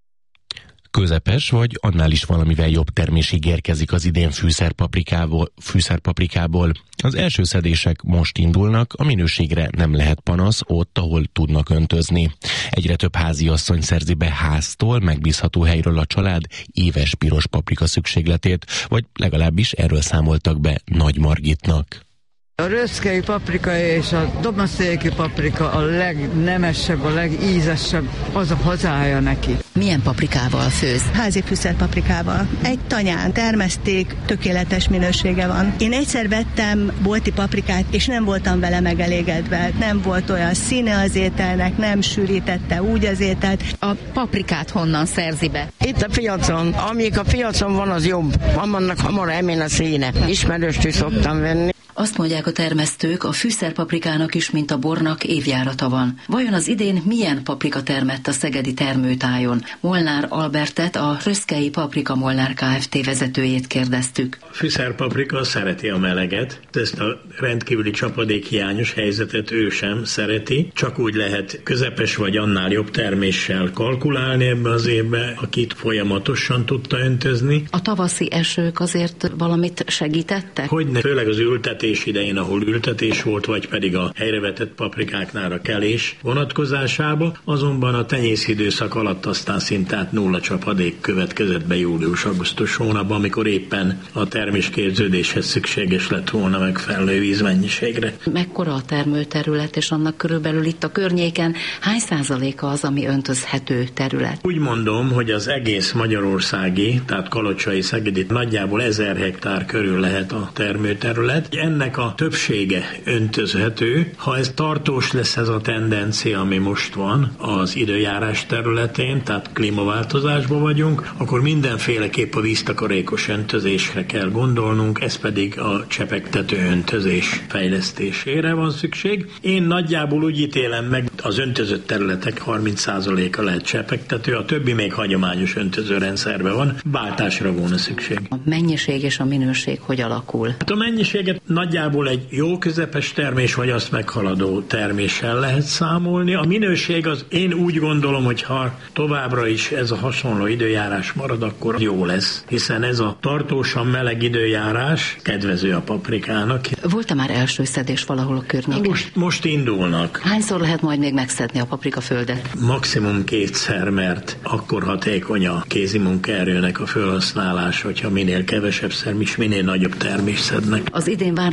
Közepes vagy annál is valamivel jobb termésig érkezik az idén fűszerpaprikából. fűszerpaprikából. Az első szedések most indulnak, a minőségre nem lehet panasz ott, ahol tudnak öntözni. Egyre több háziasszony szerzi be háztól, megbízható helyről a család éves piros paprika szükségletét, vagy legalábbis erről számoltak be Nagy Margitnak. A röszkei paprika és a domaszéki paprika a legnemesebb, a legízesebb, az a hazája neki. Milyen paprikával főz? Házi fűszerpaprikával. Egy tanyán termeszték, tökéletes minősége van. Én egyszer vettem bolti paprikát, és nem voltam vele megelégedve. Nem volt olyan színe az ételnek, nem sűrítette úgy az ételt. A paprikát honnan szerzi be? Itt a piacon. Amíg a piacon van, az jobb. Annak hamar emén a színe. Ismerőstű szoktam venni. Azt mondják a termesztők, a fűszerpaprikának is, mint a bornak évjárata van. Vajon az idén milyen paprika termett a szegedi termőtájon? Molnár Albertet, a Röszkei Paprika Molnár Kft. Vezetőjét kérdeztük. A fűszerpaprika szereti a meleget, ezt a rendkívüli csapadékhiányos helyzetet ő sem szereti. Csak úgy lehet közepes vagy annál jobb terméssel kalkulálni ebbe az évbe, akit folyamatosan tudta öntözni. A tavaszi esők azért valamit segítettek? Hogyne, főleg az ültetés kelés idején, ahol ültetés volt, vagy pedig a helyrevetett paprikáknál a kelés vonatkozásába, azonban a tenyészidőszak alatt aztán szinte nulla csapadék következett be július-augusztus hónapban, amikor éppen a termésképződéshez szükséges lett volna megfelelő vízmennyiségre. Mekkora a termőterület, és annak körülbelül itt a környéken hány százaléka az, ami öntözhető terület? Úgy mondom, hogy az egész magyarországi, tehát kalocsai, szegedi nagyjából ezer hektár körül lehet a termőterület. Ennek a többsége öntözhető. Ha ez tartós lesz, ez a tendencia, ami most van az időjárás területén, tehát klímaváltozásban vagyunk, akkor mindenféleképp a víztakarékos öntözésre kell gondolnunk, ez pedig a csepegtető öntözés fejlesztésére van szükség. Én nagyjából úgy ítélem meg, az öntözött területek harminc százaléka lehet csepegtető, a többi még hagyományos öntözőrendszerben van, váltásra volna szükség. A mennyiség és a minőség hogy alakul? Hát a mennyiséget nagyjából egy jó közepes termés, vagy azt meghaladó terméssel lehet számolni. A minőség az, én úgy gondolom, hogy ha továbbra is ez a hasonló időjárás marad, akkor jó lesz, hiszen ez a tartósan meleg időjárás kedvező a paprikának. Volt-e már első szedés valahol a környéken? Most, most indulnak. Hányszor lehet majd még megszedni a paprikaföldet? Maximum kétszer, mert akkor hatékony a kézi munkaerőnek a felhasználás, hogyha minél kevesebb szer, és minél nagyobb termést szednek. Az idén vár